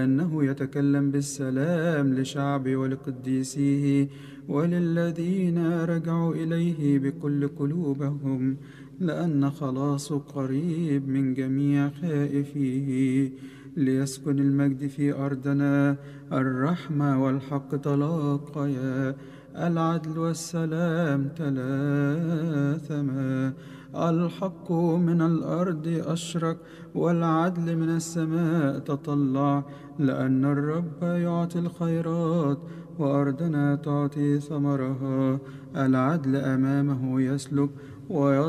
أنه يتكلم بالسلام لشعبه ولقديسيه وللذين رجعوا إليه بكل قلوبهم، لأن خلاصه قريب من جميع خائفيه. ليسكن المجد في أرضنا، الرحمة والحق تلاقيا، العدل والسلام تلاثما. الحق من الأرض أشرق، والعدل من السماء تطلع، لأن الرب يعطي الخيرات وأرضنا تعطي ثمرها. العدل أمامه يسلك